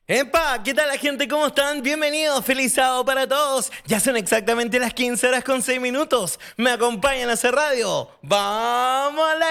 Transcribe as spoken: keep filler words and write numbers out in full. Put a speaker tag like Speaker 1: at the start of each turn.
Speaker 1: ¡Epa! ¿Qué tal la gente? ¿Cómo están? Bienvenidos, feliz sábado para todos. Ya son exactamente las quince horas con seis minutos. Me acompañan a hacer radio. ¡Vamos a la